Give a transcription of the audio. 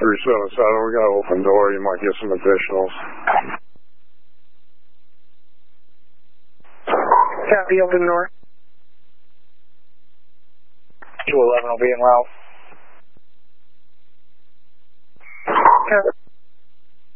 377, we got an open door. You might get some additionals. Copy, open door. 211 will be en route. Copy.